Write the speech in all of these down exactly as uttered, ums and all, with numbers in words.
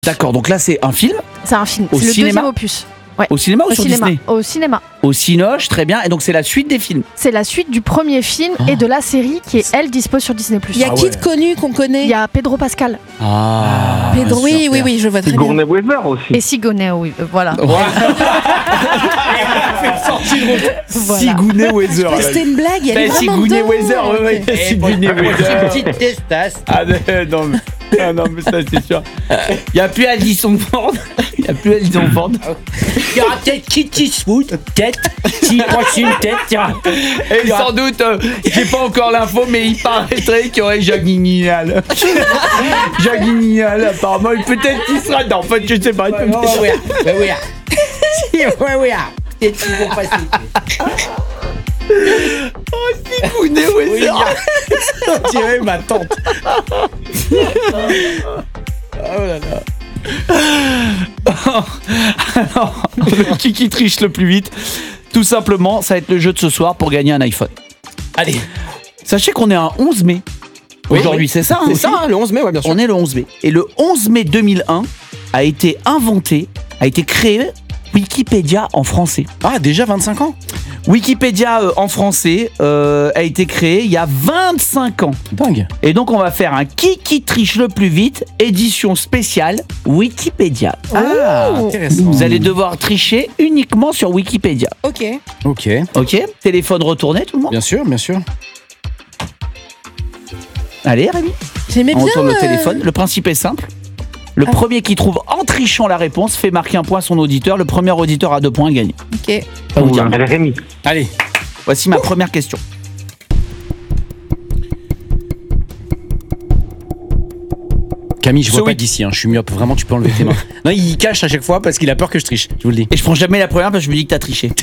D'accord, donc là c'est un film. C'est un film. Au C'est le cinéma deuxième opus. Ouais. Au cinéma ou Au sur cinéma. Disney? Au cinéma. Au Cinoche, très bien. Et donc c'est la suite des films. C'est la suite du premier film Oh. et de la série qui est, elle, dispo sur Disney plus. Il y a Ah qui ouais. de connu qu'on connaît? Il y a Pedro Pascal Ah. Pedro, oui, oui, oui, je vois très bien. Sigourney Weaver aussi. et Sigourney, oui, euh, voilà. Voilà. Sigourney Weaver. Mais C'était une blague, elle est Ben, vraiment Sigourney dedans. Weaver, oui, oui. Ok. Sigourney Weaver. Petite testasse. Ah mais- non, mais, ah, non, mais ça c'est sûr. Il n'y a plus Alison Ford. Il n'y a plus Alison Ford. Il y aura peut-être Kitty Swood, peut-être. S'il prend une tête, tiens. Et sans doute, euh, j'ai pas encore l'info, mais il paraîtrait qu'il y aurait Jacques Guignal. Jacques Guignal, apparemment, peut-être qu'il sera dans. En fait, je sais pas. Il peut Oh, peut-être- oui, oui, oui. Si, oui, oui. Peut-être qu'ils vont passer. Sigourney Weaver. On dirait ma tante. Alors, qui qui triche le plus vite? Tout simplement, ça va être le jeu de ce soir pour gagner un iPhone. Allez. Sachez qu'on est un onze mai. Oui, Aujourd'hui, oui. c'est ça. hein, C'est aussi ça, le onze mai, ouais, bien sûr. On est le onze mai. Et le onze mai deux mille un a été inventé, a été créé Wikipédia en français. Ah, déjà vingt-cinq ans? Wikipédia euh, en français euh, a été créé il y a vingt-cinq ans. Dingue. Et donc on va faire un qui qui triche le plus vite, édition spéciale Wikipédia. Ah, intéressant. Vous allez devoir tricher uniquement sur Wikipédia. Ok. Ok, Ok? Téléphone retourné tout le monde? bien sûr, bien sûr. Allez Rémi, J'aimais on bien. retourne le euh, téléphone. Le principe est simple. Le Ah. premier qui trouve en trichant la réponse fait marquer un point à son auditeur. Le premier auditeur à deux points gagne. Ok. Pas vous dire. Allez, Rémi. Allez. Voici ma première question. Camille, je Ce vois pas week- d'ici, hein. Je suis myope, vraiment, tu peux enlever tes mains. Non, il cache à chaque fois parce qu'il a peur que je triche, je vous le dis. Et je prends jamais la première parce que je me dis que t'as triché.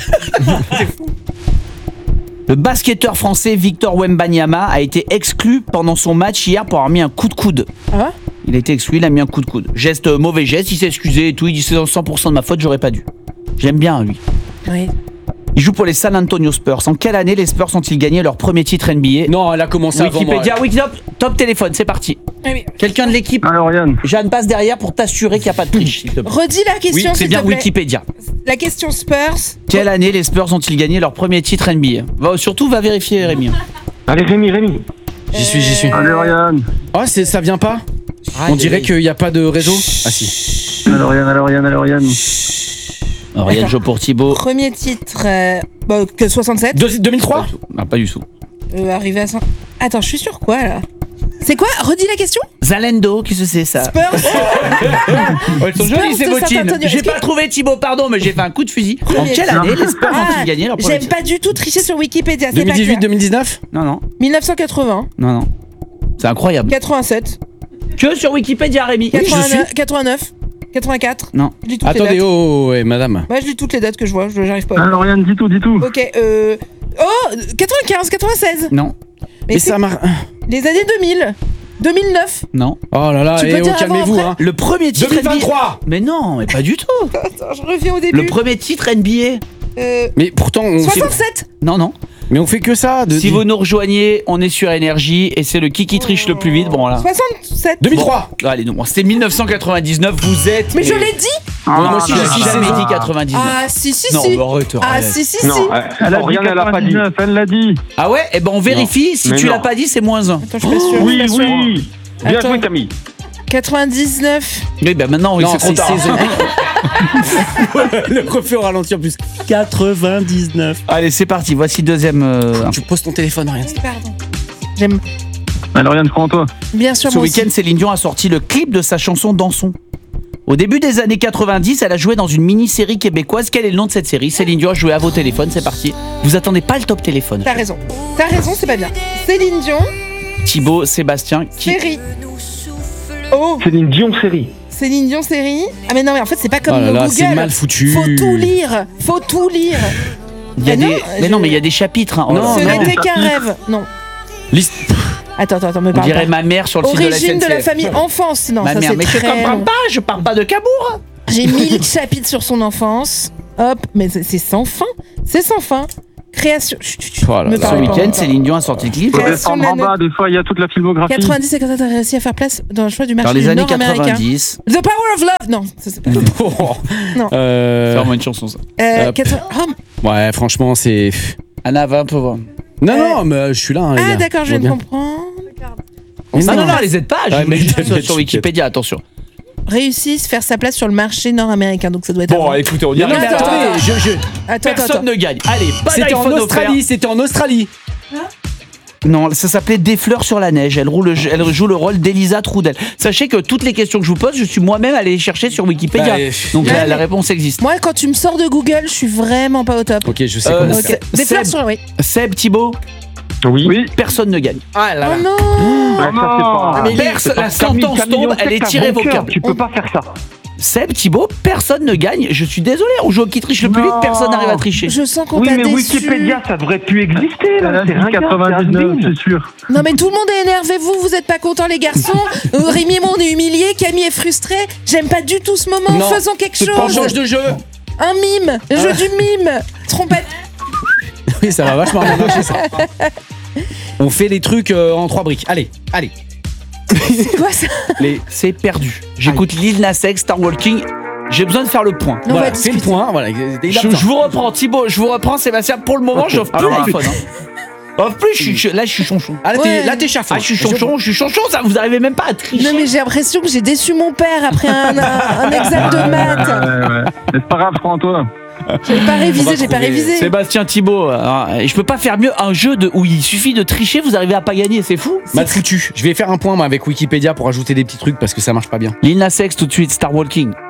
Le basketteur français Victor Wembanyama a été exclu pendant son match hier pour avoir mis un coup de coude. Ah. Il a été exclu, il a mis un coup de coude. Geste, euh, mauvais geste, il s'est excusé et tout. Il dit c'est cent pour cent de ma faute, j'aurais pas dû. J'aime bien lui. Oui. Il joue pour les San Antonio Spurs. En quelle année les Spurs ont-ils gagné leur premier titre N B A? Non, elle a commencé avant moi. Wikipédia, Wikitop, top téléphone, c'est parti. Ah oui. Quelqu'un de l'équipe, Alors, Yann. Jeanne, passe derrière pour t'assurer qu'il n'y a pas de triche, s'il te plaît. Redis la question, C'est s'il bien te plaît. Wikipédia. La question Spurs. Quelle année les Spurs ont-ils gagné leur premier titre N B A? Va, surtout, va vérifier, Rémi. Allez, Rémi, Rémi. J'y suis, j'y suis. Allez, Yann. Oh, c'est, ça vient pas? On dirait qu'il n'y a pas de réseau. Ah si. Alors, Yann, alors, Yann, alors, Yann. Rien jeu pour Thibaut. Premier titre. Euh, bah, que soixante-sept. Deux- deux mille trois? Non, pas du tout. Euh, arrivé à cent. Attends, je suis sur quoi là? C'est quoi? Redis la question? Zalendo, qu'est-ce que c'est ça? Spurs. Oh, elles sont Spurs jolies ces de bottines. Saint-Antonio. J'ai Est-ce pas que- trouvé Thibaut, pardon, mais j'ai fait un coup de fusil. En Premier quelle titre. année les Spurs Ah, ont-ils gagné leur premier j'aime titre? pas du tout tricher sur Wikipédia. C'est deux mille dix-huit, pas deux clair. mille dix-neuf? Non, non, mille neuf cent quatre-vingts. non, non. C'est incroyable. quatre-vingt-sept. Que sur Wikipédia, Rémi? quatre-vingt-neuf. quatre-vingt-neuf. quatre-vingt-quatre. Non. Je lis toutes Attendez, les dates. oh, ouais, madame. Ouais, je lis toutes les dates que je vois. Je- J'arrive pas. Alors, Yann, dis tout, dis tout. Ok, euh. Oh, quatre-vingt-quinze, quatre-vingt-seize. Non, Mais Et c'est ça marche. les années deux mille. deux mille neuf. non. Oh là là, Tu peux eh, oh, dire avant, calmez-vous, après hein. Le premier titre deux mille vingt-trois. N B A. Mais non, mais pas du tout. Attends, je reviens au début. Le premier titre N B A. Euh, Mais pourtant, on fait... soixante-sept. Non, non. Mais on fait que ça. De... Si vous nous rejoignez, on est sur Énergie et c'est le qui qui triche le plus vite. Bon, voilà. soixante-sept. deux mille trois. Bon, allez, non, c'était mille neuf cent quatre-vingt-dinze-neuf. Vous êtes. Mais je l'ai dit. Ah, moi aussi, non, j'ai non, six non, J'ai jamais non. dit quatre-vingt-dix-neuf. Ah, si, si, non, si. bah, arrête, Ah, arrête. si, si, si. Non, elle a dit Rien, elle a pas dit. quatre-vingt-dix-neuf, elle l'a dit. Ah ouais? Eh ben on vérifie. Si Mais tu non. l'as pas dit, c'est moins un. Attends, je suis pas sûre. je suis Oui, pas sûre. oui. Bien Attends. joué, Camille. quatre-vingt-dix-neuf. Oui, ben maintenant, oui, Non, c'est trop c'est tard. saison. Le refait au ralenti en plus. quatre-vingt-dix-neuf. Allez, c'est parti. Voici deuxième. euh, Tu poses ton téléphone, rien. Pardon. J'aime Alors, Yann, crois en toi. bien sûr Ce moi aussi. week-end, Céline Dion a sorti le clip de sa chanson Dansons. Au début des années quatre-vingt-dix, elle a joué dans une mini-série québécoise. Quel est le nom de cette série? Céline Dion a joué à vos téléphones, c'est parti. Vous attendez pas le top téléphone. T'as raison. T'as raison, c'est pas bien. Céline Dion, Thibaut, Sébastien, qui... série. Oh, Céline Dion série. Céline Dion, série. Ah, mais non, mais en fait, c'est pas comme Oh là nos là, Google. c'est mal foutu. Faut tout lire. Faut tout lire. Il y a Ah des... non, Mais je- non, mais il y a des chapitres. hein. Oh Non, là Ce là. non. n'était qu'un rêve. Non. Liste. Attends, attends, attends, me On parle dirait pas. ma mère sur le site de la Origine S de N C F. la famille enfance. Non, Ma ça mère, c'est mais je très comprends long. pas, je parle pas de Cabourg. J'ai mille chapitres sur son enfance. Hop, mais c'est c'est sans fin. C'est sans fin. Création. Chut, chut, chut, Voilà. me Ce parlez pas week-end, encore. Céline Dion a sorti le clip. Faut Création descendre de en la bas, des fois, il y a toute la filmographie. quatre-vingt-dix et quand t'as réussi à faire place dans le choix du marché Dans les du années nord-américain. quatre-vingt-dix. The Power of Love. Non, ça c'est pas ça. Non. Euh, Faire moi une chanson, ça. Euh, Euh, quatre-vingts oh, Ouais, franchement, c'est. Anna, va un peu voir. Non, Euh, non, mais je suis là. hein, les ah gars. d'accord, je Tout va viens de bien. comprendre. Mais Non, non, non. non, les aide pas. Je Ouais, vous mais- le dis sur- mais- sur Wikipédia, attention. Réussissent faire sa place sur le marché nord-américain, donc ça doit être. Bon, avant. écoutez, on y Non, arrive. mais Attends, attends, attendez, attends. je- je- Attends, attends, Personne attends. ne gagne. Allez, pas C'était en d'iPhone Australie, offert. c'était en Australie. Non, ça s'appelait Des fleurs sur la neige. Elle, roule, elle joue le rôle d'Elisa Trudel. Sachez que toutes les questions que je vous pose, je suis moi-même allé les chercher sur Wikipédia. Bah, euh, Donc Ouais, la, mais- la réponse existe. Moi, quand tu me sors de Google, je suis vraiment pas au top. Ok, je sais Euh, comment. Ok. c'est- Des fleurs Seb. sur. Oui. Seb, Thibaut, Oui. Oui. personne ne gagne. Ah là Oh là. non. Ouais, ça, c'est pas... mais Perse, la sentence tombe, elle est tirée vocable. Tu peux pas faire ça. Seb, Thibaut, personne ne gagne. Je suis désolé, on joue au qui triche le plus vite, Non. personne n'arrive à tricher. Je sens qu'on Oui, t'a mais déçu. Wikipédia, ça devrait plus exister. Là. Elle a C'est dit ringard, quatre-vingt-dix-neuf, c'est has-been. c'est sûr. Non mais tout le monde est énervé, vous, vous êtes pas contents les garçons. Euh, Rémi et moi on est humiliés, Camille est frustrée. J'aime pas du tout ce moment, Non, faisons quelque C'est pas chose. change de jeu. Un mime, le jeu du mime. Trompette. Oui, ça va vachement bien marcher ça. On fait des trucs euh, en trois briques. Allez, allez. C'est quoi ça? Les... C'est perdu. J'écoute Lil Nas X, Star Walking. J'ai besoin de faire le point. On voilà, va fais le discuter. point. Voilà. Il a Je, besoin. je vous reprends, Thibaut, je vous reprends, Sébastien. Pour le moment, Ok. j'offre plus Alors, l'iPhone. Hein. Offre plus, je suis- je- là, je suis chonchon. Ah, là, Ouais. t'es, là, t'es chafouin. Ah, je suis chonchon, je suis chonchon, ça, vous arrivez même pas à tricher. Non mais j'ai l'impression que j'ai déçu mon père après un, un, un examen de maths. Ouais, ouais. Mais c'est pas grave, prends-toi. J'ai pas On révisé, va j'ai pas trouver- révisé. Sébastien Thibaut, hein, je peux pas faire mieux. Un jeu de, où il suffit de tricher, vous arrivez à pas gagner, c'est fou. Mal foutu. Je vais faire un point moi, avec Wikipédia pour ajouter des petits trucs parce que ça marche pas bien. Lil Nas X tout de suite, Star Walking.